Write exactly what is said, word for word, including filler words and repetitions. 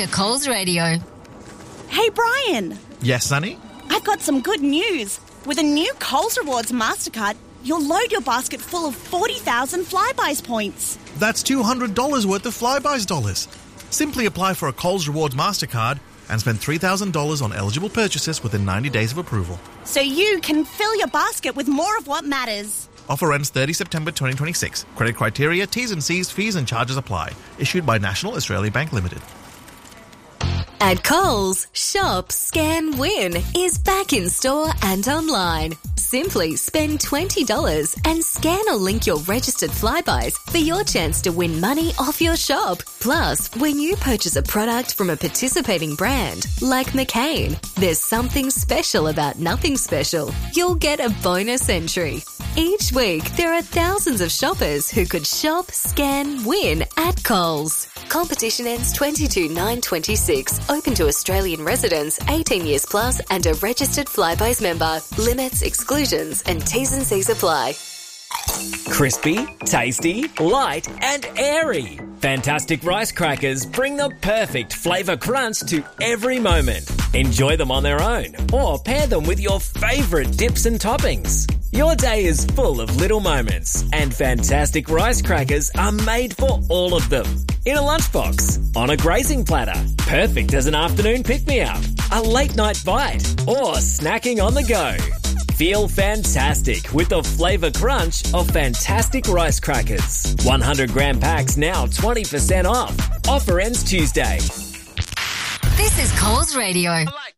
to Coles Radio. Hey, Brian. Yes, Sonny? I've got some good news. With a new Coles Rewards MasterCard, you'll load your basket full of forty thousand Flybuys points. That's two hundred dollars worth of Flybuys dollars. Simply apply for a Coles Rewards MasterCard and spend three thousand dollars on eligible purchases within ninety days of approval. So you can fill your basket with more of what matters. Offer ends thirtieth September twenty twenty-six. Credit criteria, T's and C's, fees and charges apply. Issued by National Australia Bank Limited. At Coles, Shop, Scan, Win is back in store and online. Simply spend twenty dollars and scan or link your registered Flybuys for your chance to win money off your shop. Plus, when you purchase a product from a participating brand, like McCain, there's something special about nothing special. You'll get a bonus entry. Each week, there are thousands of shoppers who could shop, scan, win at Coles. Competition ends twenty-two nine twenty-six. Open to Australian residents, eighteen years plus and a registered Flybuys member. Limits, exclusions and T's and C's apply. Crispy, tasty, light and airy. Fantastic rice crackers bring the perfect flavour crunch to every moment. Enjoy them on their own or pair them with your favourite dips and toppings. Your day is full of little moments and Fantastic rice crackers are made for all of them. In a lunchbox, on a grazing platter, perfect as an afternoon pick-me-up, a late-night bite or snacking on the go. Feel fantastic with the flavour crunch of Fantastic rice crackers. one hundred gram packs now twenty percent off. Offer ends Tuesday. This is Coles Radio.